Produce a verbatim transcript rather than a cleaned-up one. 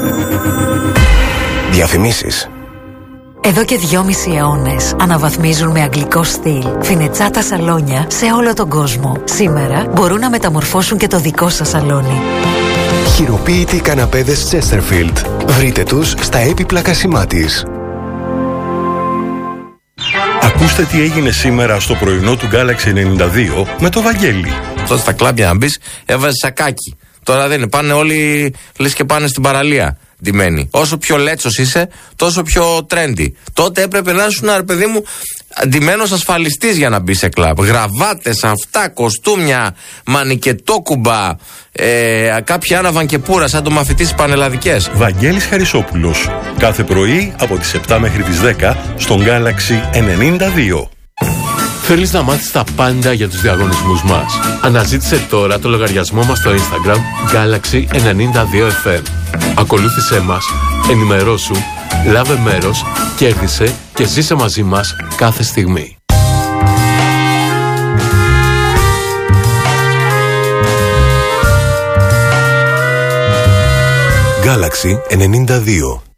Διαφημίσεις. Εδώ και δυόμισι αιώνες αναβαθμίζουν με αγγλικό στυλ φινετσάτα σαλόνια σε όλο τον κόσμο. Σήμερα μπορούν να μεταμορφώσουν και το δικό σας σαλόνι. Χειροποίητοι καναπέδες Chesterfield. Βρείτε τους στα έπιπλα Κασιμάτης. Ακούστε τι έγινε σήμερα στο πρωινό του Galaxy ενενήντα δύο με το Βαγγέλη. Τότε στα κλάμπια να μπεις, έβαζε σακάκι. Τώρα δεν είναι, πάνε όλοι, λες και πάνε στην παραλία ντυμένοι. Όσο πιο λέτσος είσαι, τόσο πιο trendy. Τότε έπρεπε να ήσουν, ρε παιδί μου, ντυμένος ασφαλιστής για να μπει σε κλαμπ. Γραβάτες, αυτά, κοστούμια, μανικετόκουμπα, ε, κάποιοι άναβαν και πουρα σαν το μαθητής πανελλαδικές. Βαγγέλης Χαρισόπουλος. Κάθε πρωί από τις επτά μέχρι τις δέκα στον Galaxy ενενήντα δύο. Θέλεις να μάθεις τα πάντα για τους διαγωνισμούς μας? Αναζήτησε τώρα το λογαριασμό μας στο Instagram Galaxy ενενήντα δύο εφ εμ. Ακολούθησέ μας, ενημερώσου, λάβε μέρος, κέρδισε και ζήσε μαζί μας κάθε στιγμή. Galaxy ενενήντα δύο.